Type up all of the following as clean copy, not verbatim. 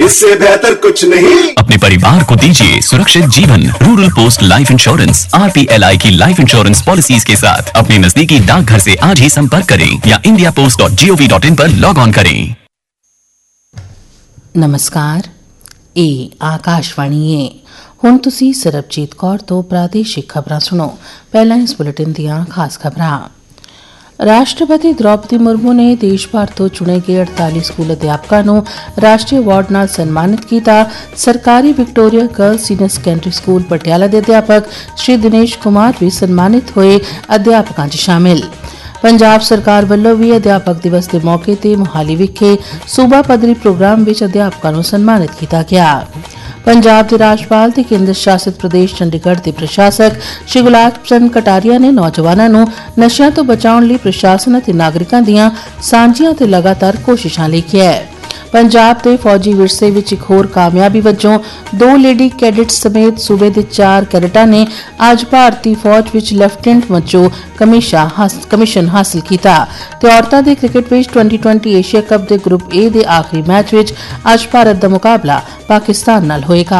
इससे बेहतर कुछ नहीं। अपने परिवार को दीजिए सुरक्षित जीवन। Rural post life insurance RPLI की लाइफ इंश्योरेंस पॉलिसीज के साथ अपने नजदीकी डाकघर से आज ही संपर्क करें या indiapost.gov.in पर लॉग ऑन करें। ਨਮਸਕਾਰ, ਇਹ ਆਕਾਸ਼ਵਾਣੀ ਹੈ। ਹੁਣ ਤੁਸੀਂ ਸਰਬਜੀਤ ਕੌਰ ਤੋਂ ਪ੍ਰਾਦੇਸ਼ਿਕ ਖਬਰਾਂ ਸੁਣੋ। ਪਹਿਲਾਂ ਇਸ ਬੁਲੇਟਿਨ ਦੀਆਂ ਖਾਸ ਖਬਰਾਂ। ਰਾਸ਼ਟਰਪਤੀ ਦ੍ਰੌਪਦੀ ਮੁਰਮੂ ਨੇ ਦੇਸ਼ ਭਰ ਤੋਂ ਚੁਣੇ ਗਏ 48 ਸਕੂਲ ਅਧਿਆਪਕਾਂ ਨੂੰ ਰਾਸ਼ਟਰੀ ਅਵਾਰਡ ਨਾਲ ਸਨਮਾਨਿਤ ਕੀਤਾ। ਸਰਕਾਰੀ Victoria girls senior secondary school Patiala ਦੇ ਅਧਿਆਪਕ ਸ਼੍ਰੀ ਦਿਨੇਸ਼ ਕੁਮਾਰ ਵੀ ਸਨਮਾਨਿਤ ਹੋਏ ਅਧਿਆਪਕਾਂ 'ਚ ਸ਼ਾਮਿਲ। ਪੰਜਾਬ ਸਰਕਾਰ ਵੱਲੋਂ ਵੀ ਅਧਿਆਪਕ ਦਿਵਸ ਦੇ ਮੌਕੇ ਤੇ ਮੁਹਾਲੀ ਵਿਖੇ ਸੂਬਾ ਪੱਧਰੀ ਪ੍ਰੋਗਰਾਮ ਵਿੱਚ ਅਧਿਆਪਕਾਂ ਨੂੰ ਸਨਮਾਨਿਤ ਕੀਤਾ ਗਿਆ। ਪੰਜਾਬ ਦੇ ਰਾਜਪਾਲ ਤੇ ਕੇਂਦਰ ਸ਼ਾਸਿਤ ਪ੍ਰਦੇਸ਼ ਚੰਡੀਗੜ੍ਹ ਦੇ ਪ੍ਰਸ਼ਾਸਕ ਸ਼੍ਰੀ ਗੁਲਾਬ ਚੰਦ ਕਟਾਰੀਆ ਨੇ ਨੌਜਵਾਨਾਂ ਨੂੰ ਨਸ਼ਿਆਂ ਤੋਂ ਬਚਾਉਣ ਲਈ ਪ੍ਰਸ਼ਾਸਨ ਅਤੇ ਨਾਗਰਿਕਾਂ ਦੀਆਂ ਸਾਂਝੀਆਂ ਤੇ ਲਗਾਤਾਰ ਕੋਸ਼ਿਸ਼ਾਂ ਲਈ ਕਿਹਾ ਹੈ। ਪੰਜਾਬ ਦੇ ਫੌਜੀ ਵਿਰਸੇ ਵਿੱਚ ਇੱਕ ਹੋਰ ਕਾਮਯਾਬੀ ਵਜੋਂ 2 ਲੇਡੀ ਕੈਡਿਟਸ ਸਮੇਤ ਸੂਬੇ ਦੇ 4 ਕੈਡਿਟਾਂ ਨੇ ਅੱਜ ਭਾਰਤੀ ਫੌਜ ਵਿੱਚ ਲੈਫਟੀਨੈਂਟ ਵਜੋਂ ਕਮਿਸ਼ਨ ਹਾਸਲ ਕੀਤਾ ਤੇ ਔਰਤਾਂ ਦੇ ਕ੍ਰਿਕਟ ਵਿੱਚ 2020 ਏਸ਼ੀਆ ਕੱਪ ਦੇ ਗਰੁੱਪ A ਦੇ ਆਖਰੀ ਮੈਚ ਵਿੱਚ ਅੱਜ ਭਾਰਤ ਦਾ ਮੁਕਾਬਲਾ ਪਾਕਿਸਤਾਨ ਨਾਲ ਹੋਏਗਾ।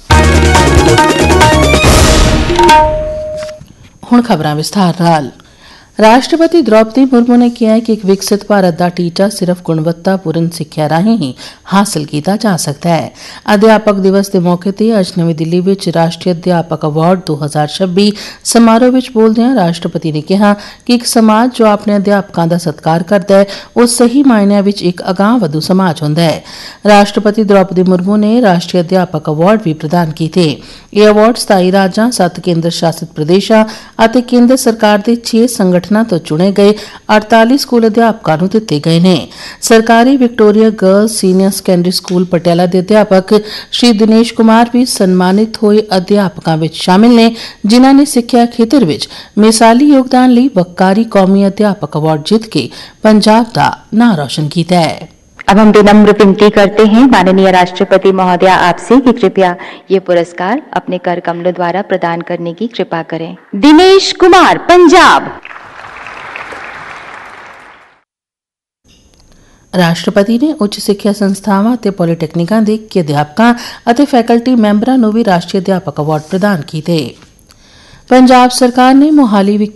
ਹੁਣ ਖਬਰਾਂ ਵਿਸਥਾਰ ਨਾਲ। ਰਾਸ਼ਟਰਪਤੀ ਦ੍ਰੌਪਦੀ ਮੁਰਮੂ ਨੇ ਕਿਹਾ ਕਿ ਇੱਕ ਵਿਕਸਿਤ ਭਾਰਤ ਦਾ ਟੀਚਾ ਸਿਰਫ ਗੁਣਵੱਤਾਪੂਰਨ ਸਿੱਖਿਆ ਰਾਹੀਂ ਹੀ ਹਾਸਲ ਕੀਤਾ ਜਾ ਸਕਦਾ ਹੈ। ਅਧਿਆਪਕ ਦਿਵਸ ਦੇ ਮੌਕੇ ਤੇ ਅੱਜ ਨਵੀਂ ਦਿੱਲੀ ਵਿੱਚ ਰਾਸ਼ਟਰੀ ਅਧਿਆਪਕ ਅਵਾਰਡ 2026 ਸਮਾਰੋਹ ਵਿੱਚ ਬੋਲਦਿਆਂ ਰਾਸ਼ਟਰਪਤੀ ਨੇ ਕਿਹਾ ਕਿ ਇੱਕ ਸਮਾਜ ਜੋ ਆਪਣੇ ਅਧਿਆਪਕਾਂ ਦਾ ਸਤਿਕਾਰ ਕਰਦਾ ਹੈ ਉਹ ਸਹੀ ਮਾਇਨਿਆਂ ਵਿੱਚ ਇੱਕ ਅਗਾਂਹਵਧੂ ਸਮਾਜ ਹੁੰਦਾ ਹੈ। ਰਾਸ਼ਟਰਪਤੀ ਦ੍ਰੌਪਦੀ ਮੁਰਮੂ ਨੇ ਰਾਸ਼ਟਰੀ ਅਧਿਆਪਕ ਅਵਾਰਡ ਵੀ ਪ੍ਰਦਾਨ ਕੀਤੇ। ਇਹ ਅਵਾਰਡ 27 ਰਾਜਾਂ, 7 ਕੇਂਦਰ ਸ਼ਾਸਿਤ ਪ੍ਰਦੇਸ਼ਾਂ ਅਤੇ ਕੇਂਦਰ ਸਰਕਾਰ ਦੇ 6 ਸੰਗਠਨਾਂ ਤੋਂ ਚੁਣੇ ਗਏ 48 ਸਕੂਲ ਅਧਿਆਪਕਾਂ ਨੂੰ ਦਿੱਤੇ ਗਏ ਨੇ। ਸਰਕਾਰੀ Victoria girls senior secondary school Patiala ਦੇ ਅਧਿਆਪਕ ਸ਼੍ਰੀ ਦਿਨੇਸ਼ ਕੁਮਾਰ ਵੀ ਸਨਮਾਨਿਤ ਹੋਏ ਅਧਿਆਪਕਾਂ ਵਿੱਚ ਸ਼ਾਮਿਲ ਨੇ, ਜਿਨ੍ਹਾਂ ਨੇ ਸਿੱਖਿਆ ਖੇਤਰ ਵਿੱਚ ਮਿਸਾਲੀ ਯੋਗਦਾਨ ਲਈ ਵੱਕਾਰੀ ਕੌਮੀ ਅਧਿਆਪਕ ਅਵਾਰਡ ਜਿੱਤ ਕੇ ਪੰਜਾਬ ਦਾ ਨਾਂ ਰੌਸ਼ਨ ਕੀਤਾ ਹੈ। अब हम विनम्र विनती करते हैं माननीय राष्ट्रपति महोदया आपसे कि कृपया ये पुरस्कार अपने कर कमलों द्वारा प्रदान करने की कृपा करें। दिनेश कुमार, पंजाब। ਰਾਸ਼ਟਰਪਤੀ ਨੇ ਉੱਚ ਸਿੱਖਿਆ ਸੰਸਥਾਵਾਂ ਅਤੇ ਪੋਲੀਟੈਕਨਿਕਾਂ ਦੇ ਅਧਿਆਪਕਾਂ ਅਤੇ ਫੈਕਲਟੀ ਮੈਂਬਰਾਂ ਨੂੰ ਵੀ ਰਾਸ਼ਟਰੀ ਅਧਿਆਪਕ ਅਵਾਰਡ ਪ੍ਰਦਾਨ ਕੀਤੇ। ਪੰਜਾਬ ਸਰਕਾਰ ਨੇ ਮੁਹਾਲੀ